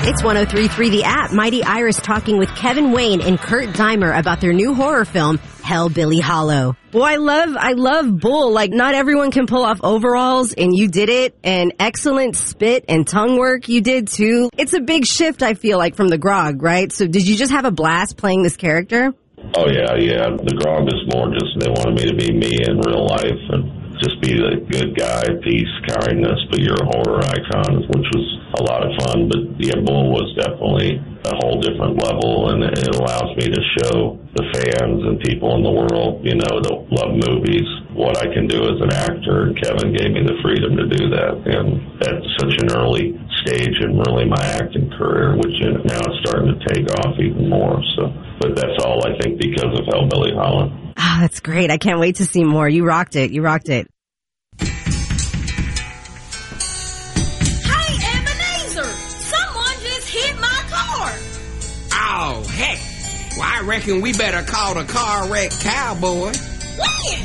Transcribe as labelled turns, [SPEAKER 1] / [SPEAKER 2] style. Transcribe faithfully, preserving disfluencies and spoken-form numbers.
[SPEAKER 1] It's one oh three point three The App. Mighty Iris talking with Kevin Wayne and Kurt Dimer about their new horror film, Hellbilly Hollow. Well, I love, I love Bull. Like, not everyone can pull off overalls, and you did it, and excellent spit and tongue work you did, too. It's a big shift, I feel like, from the Grog, right? So did you just have a blast playing this character?
[SPEAKER 2] Oh, yeah, yeah. The Grog is more just, they wanted me to be me in real life, and just be the good guy, peace, kindness, but you're a horror icon, which was a lot of fun. But yeah, Bull was definitely a whole different level, and it allows me to show the fans and people in the world, you know, that love movies, what I can do as an actor. And Kevin gave me the freedom to do that, and at such an early stage in really my acting career, which now is starting to take off even more. So, but that's all, I think, because of Hellbilly Hollow.
[SPEAKER 1] Oh, that's great. I can't wait to see more. You rocked it. You rocked it.
[SPEAKER 3] Hey, Ebenezer! Someone just hit my car!
[SPEAKER 4] Oh, heck. Well, I reckon we better call the car wreck cowboy.
[SPEAKER 3] When?